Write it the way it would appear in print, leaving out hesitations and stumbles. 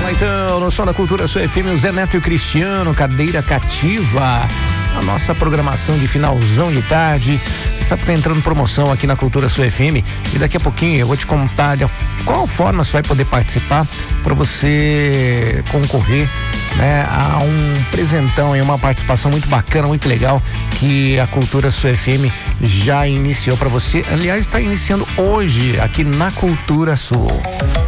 Então, no som da Cultura Sul FM, o Zé Neto e o Cristiano, Cadeira Cativa. A nossa programação de finalzão de tarde. Você sabe que tá entrando promoção aqui na Cultura Sul FM e daqui a pouquinho eu vou te contar de qual forma você vai poder participar para você concorrer, né, a um presentão e uma participação muito bacana, muito legal que a Cultura Sul FM já iniciou para você. Aliás, está iniciando hoje aqui na Cultura Sul.